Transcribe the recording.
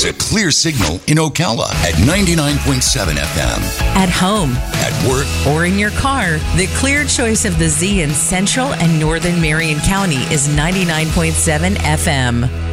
is a clear signal in Ocala at 99.7 FM. At home, at work, or in your car, the clear choice of the Z in Central and Northern Marion County is 99.7 FM.